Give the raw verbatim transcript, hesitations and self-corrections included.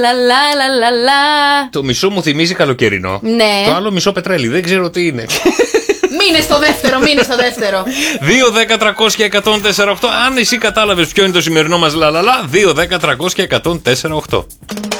Λα, λα, λα, λα, λα. Το μισό μου θυμίζει καλοκαιρινό. Ναι. Το άλλο μισό πετρέλι. Δεν ξέρω τι είναι. Μείνε στο δεύτερο, μείνε στο δεύτερο. δύο, δέκα, τριακόσια, εκατόν τέσσερα οκτώ. Αν εσύ κατάλαβες ποιο είναι το σημερινό μας λαλαλά, δύο, δέκα, τριακόσια, εκατόν τέσσερα οκτώ.